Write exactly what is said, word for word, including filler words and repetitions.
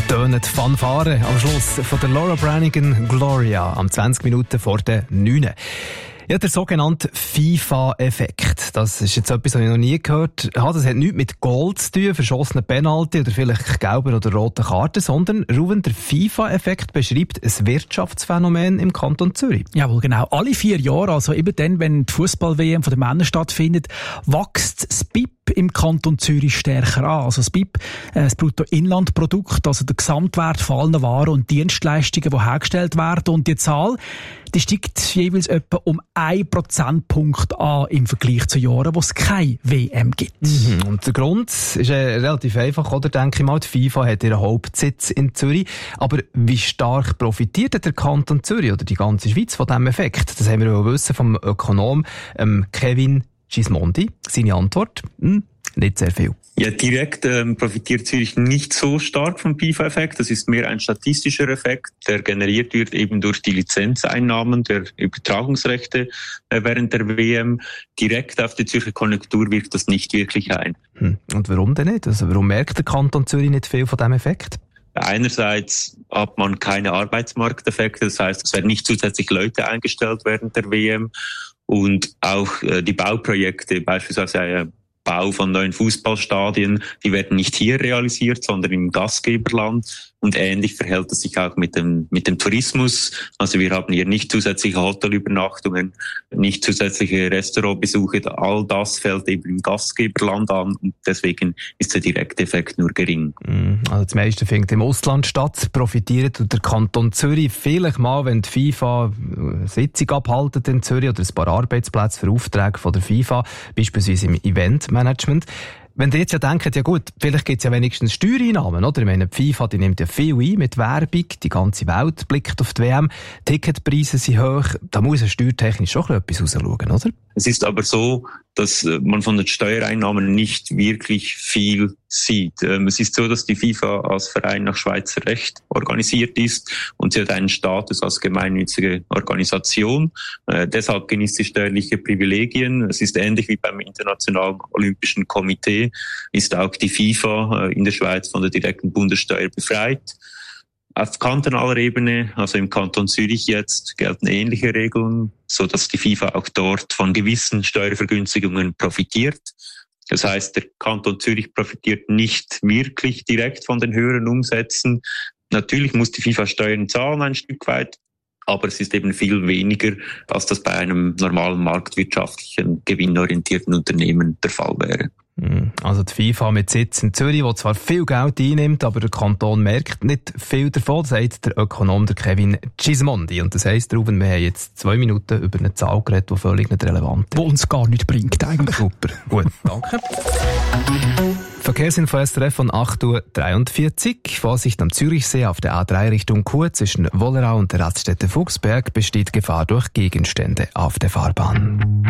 Da tönen die Fanfaren am Schluss von der Laura Branigan Gloria am zwanzig Minuten vor der neun. Ja, der sogenannte FIFA-Effekt. Das ist jetzt etwas, was ich noch nie gehört habe. Das hat nichts mit Goal zu tun, verschossenen Penalty oder vielleicht gelben oder roten Karten, sondern Ruben, der FIFA-Effekt beschreibt ein Wirtschaftsphänomen im Kanton Zürich. Jawohl, genau. Alle vier Jahre, also eben dann, wenn die Fußball-W M von den Männern stattfindet, wächst das B I P im Kanton Zürich stärker an. Also das B I P, das Bruttoinlandprodukt, also der Gesamtwert von allen Waren und Dienstleistungen, die hergestellt werden. Und die Zahl, die steigt jeweils etwa um ein Prozentpunkt an im Vergleich zu Jahren, wo es keine W M gibt. Mhm. Und der Grund ist äh, relativ einfach, oder? Denke ich mal, die FIFA hat ihren Hauptsitz in Zürich. Aber wie stark profitiert der Kanton Zürich oder die ganze Schweiz von diesem Effekt? Das haben wir auch wissen vom Ökonom ähm, Kevin Gismondi. Seine Antwort? Hm, nicht sehr viel. Ja, direkt ähm, profitiert Zürich nicht so stark vom FIFA-Effekt. Das ist mehr ein statistischer Effekt, der generiert wird eben durch die Lizenzeinnahmen der Übertragungsrechte äh, während der W M. Direkt auf die Zürcher Konjunktur wirkt das nicht wirklich ein. Hm. Und warum denn nicht? Also warum merkt der Kanton Zürich nicht viel von diesem Effekt? Einerseits hat man keine Arbeitsmarkteffekte, das heißt, es werden nicht zusätzlich Leute eingestellt während der W M. Und auch äh, die Bauprojekte, beispielsweise äh, Bau von neuen Fußballstadien, die werden nicht hier realisiert, sondern im Gastgeberland. Und ähnlich verhält es sich auch mit dem, mit dem Tourismus. Also wir haben hier nicht zusätzliche Hotelübernachtungen, nicht zusätzliche Restaurantbesuche. All das fällt eben im Gastgeberland an und deswegen ist der direkte Effekt nur gering. Also das meiste findet im Ausland statt, profitiert der Kanton Zürich vielleicht mal, wenn die FIFA eine Sitzung abhalten in Zürich oder ein paar Arbeitsplätze für Aufträge von der FIFA, beispielsweise im Eventmanagement. Wenn ihr jetzt ja denkt, ja gut, vielleicht gibt es ja wenigstens Steuereinnahmen, oder? Ich meine, die FIFA, die nimmt ja viel ein mit Werbung, die ganze Welt blickt auf die W M, Ticketpreise sind hoch, da muss ja steuertechnisch schon etwas rausschauen, oder? Es ist aber so, dass man von den Steuereinnahmen nicht wirklich viel sieht. Es ist so, dass die FIFA als Verein nach Schweizer Recht organisiert ist und sie hat einen Status als gemeinnützige Organisation. Äh, deshalb genießt sie steuerliche Privilegien. Es ist ähnlich wie beim Internationalen Olympischen Komitee, ist auch die FIFA äh, in der Schweiz von der direkten Bundessteuer befreit. Auf kantonaler Ebene, also im Kanton Zürich jetzt, gelten ähnliche Regeln, so dass die FIFA auch dort von gewissen Steuervergünstigungen profitiert. Das heißt, der Kanton Zürich profitiert nicht wirklich direkt von den höheren Umsätzen. Natürlich muss die FIFA Steuern zahlen ein Stück weit, aber es ist eben viel weniger, als das bei einem normalen marktwirtschaftlichen, gewinnorientierten Unternehmen der Fall wäre. Also die FIFA mit Sitz in Zürich, die zwar viel Geld einnimmt, aber der Kanton merkt nicht viel davon, sagt der Ökonom der Kevin Gismondi. Und das heisst, Ruben, wir haben jetzt zwei Minuten über eine Zahl geredet, die völlig nicht relevant ist. Die uns gar nicht bringt eigentlich. Super, gut, danke. Verkehrsinfo S R F von acht Uhr dreiundvierzig. Vorsicht am Zürichsee auf der A drei Richtung Chur zwischen Wollerau und der Raststätte Fuchsberg besteht Gefahr durch Gegenstände auf der Fahrbahn.